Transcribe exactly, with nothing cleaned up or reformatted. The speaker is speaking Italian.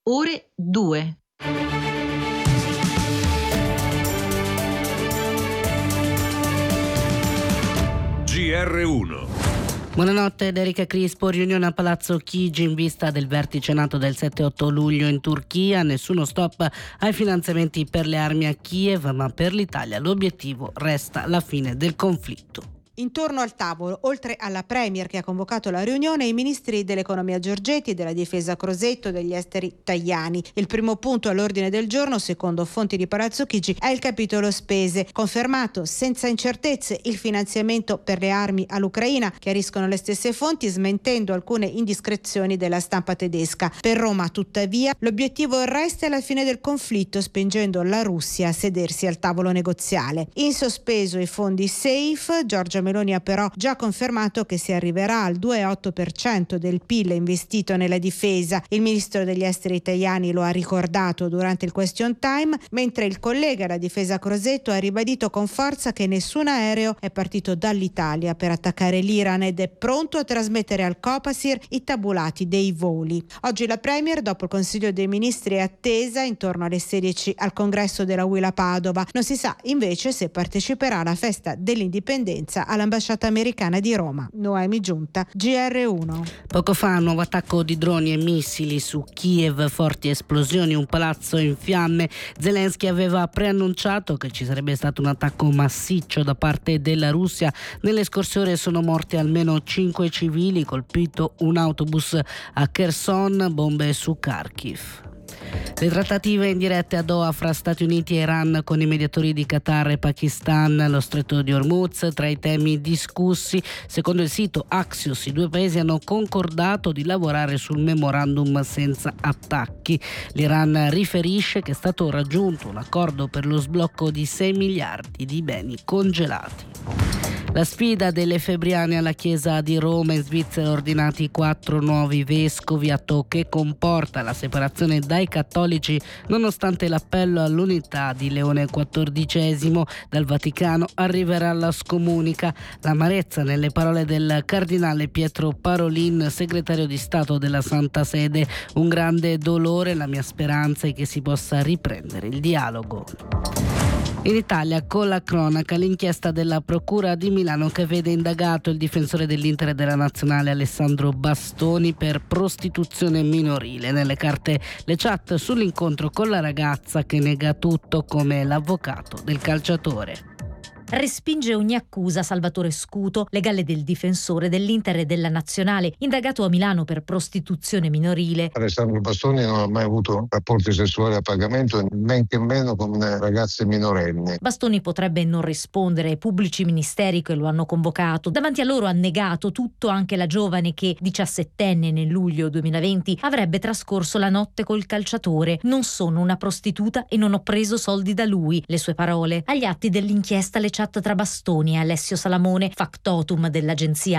ore due. G R uno. Buonanotte da Erika Crispo. Riunione a Palazzo Chigi in vista del vertice NATO del sette otto luglio in Turchia. Nessuno stop ai finanziamenti per le armi a Kiev, ma per l'Italia l'obiettivo resta la fine del conflitto. Intorno al tavolo, oltre alla Premier che ha convocato la riunione, i ministri dell'economia Giorgetti, della difesa Crosetto, degli esteri Tajani. Il primo punto all'ordine del giorno, secondo fonti di Palazzo Chigi, è il capitolo spese. Confermato senza incertezze il finanziamento per le armi all'Ucraina, chiariscono le stesse fonti smentendo alcune indiscrezioni della stampa tedesca. Per Roma, tuttavia, l'obiettivo resta la fine del conflitto, spingendo la Russia a sedersi al tavolo negoziale. In sospeso i fondi safe. Giorgia Meloni ha però già confermato che si arriverà al due virgola otto per cento del P I L investito nella difesa. Il ministro degli esteri italiani lo ha ricordato durante il question time, mentre il collega alla difesa Crosetto ha ribadito con forza che nessun aereo è partito dall'Italia per attaccare l'Iran ed è pronto a trasmettere al Copasir i tabulati dei voli. Oggi la Premier, dopo il Consiglio dei Ministri, è attesa intorno alle sedici al congresso della U I L a Padova. Non si sa invece se parteciperà alla festa dell'indipendenza all'ambasciata americana di Roma. Noemi Giunta, G R uno. Poco fa nuovo attacco di droni e missili su Kiev, forti esplosioni, un palazzo in fiamme. Zelensky aveva preannunciato che ci sarebbe stato un attacco massiccio da parte della Russia. Nelle scorse ore sono morti almeno cinque civili, colpito un autobus a Kherson, bombe su Kharkiv. Le trattative in diretta a Doha fra Stati Uniti e Iran con i mediatori di Qatar e Pakistan, lo stretto di Hormuz tra i temi discussi. Secondo il sito Axios, i due paesi hanno concordato di lavorare sul memorandum senza attacchi. L'Iran riferisce che è stato raggiunto un accordo per lo sblocco di sei miliardi di beni congelati. La sfida delle febbriane alla Chiesa di Roma. In Svizzera ordinati quattro nuovi vescovi, atto che comporta la separazione dai cattolici nonostante l'appello all'unità di Leone quattordicesimo. Dal Vaticano arriverà la scomunica. L'amarezza nelle parole del cardinale Pietro Parolin, segretario di Stato della Santa Sede. Un grande dolore, la mia speranza è che si possa riprendere il dialogo. In Italia, con la cronaca, l'inchiesta della Procura di Milano che vede indagato il difensore dell'Inter e della Nazionale Alessandro Bastoni per prostituzione minorile. Nelle carte le chat sull'incontro con la ragazza che nega tutto, come l'avvocato del calciatore. Respinge ogni accusa Salvatore Scuto, legale del difensore dell'Inter e della Nazionale, indagato a Milano per prostituzione minorile. Alessandro Bastoni non ha mai avuto rapporti sessuali a pagamento, men che meno con ragazze minorenni. Bastoni potrebbe non rispondere ai pubblici ministeri che lo hanno convocato. Davanti a loro ha negato tutto anche la giovane che, diciassettenne nel luglio duemilaventi, avrebbe trascorso la notte col calciatore. Non sono una prostituta e non ho preso soldi da lui, le sue parole. Agli atti dell'inchiesta le chat tra Bastoni e Alessio Salamone, factotum dell'agenzia